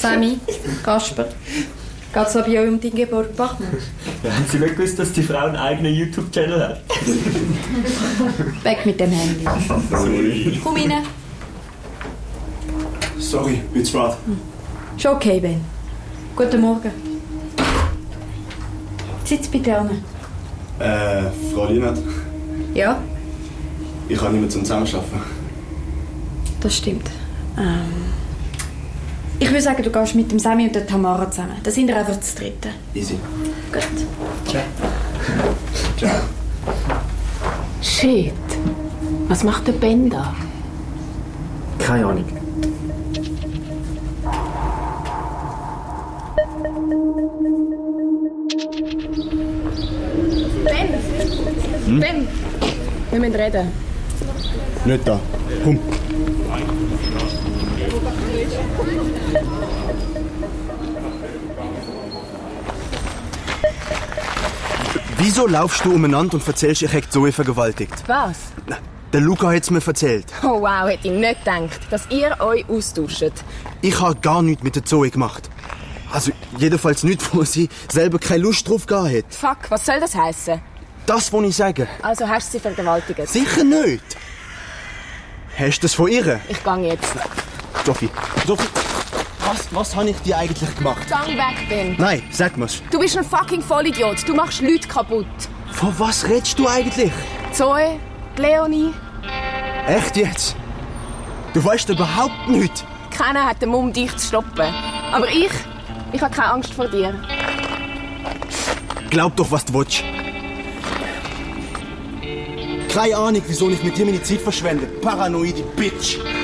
Sammy, Kasper, geht's noch bei euch um deinen Geburtstag? Ja, haben Sie nicht gewusst, dass die Frau einen eigenen YouTube-Channel hat? Weg mit dem Handy. Sorry. Komm rein. Sorry, bin zu spät. Schon okay, Ben. Guten Morgen. Sitz bitte an. Frau Lienert, Ja, ich kann nicht mehr zum Zusammenarbeiten. das stimmt. Ich würde sagen, du gehst mit dem Sammy und der Tamara zusammen. Da sind wir einfach zu dritt. Easy. Gut. Ciao. Ciao. Shit. Was macht der Ben da? Keine Ahnung. Ben, wir müssen reden. Nicht da. Komm. Wieso laufst du umeinander und erzählst, ich hätte Zoe vergewaltigt? Was? Der Luca hat's mir erzählt. Oh wow, hätte ich nicht gedacht, dass ihr euch austauscht. Ich habe gar nichts mit der Zoe gemacht. Also jedenfalls nicht, wo sie selber keine Lust drauf gehabt hat. Fuck, was soll das heißen? Das, was ich sage. Also hast du sie vergewaltigt? Sicher nicht. Hast du das von ihr? Ich gehe jetzt. Sophie, was habe ich dir eigentlich gemacht? Gang weg, Ben. Nein, sag mir's. Du bist ein fucking Vollidiot. Du machst Leute kaputt. Von was redest du eigentlich? Zoe, Leonie. Echt jetzt? Du weißt überhaupt nichts. Keiner hat den Mumm, dich zu stoppen. Aber ich habe keine Angst vor dir. Glaub doch, was du willst. Keine Ahnung, wieso ich mit dir meine Zeit verschwende. Paranoide Bitch.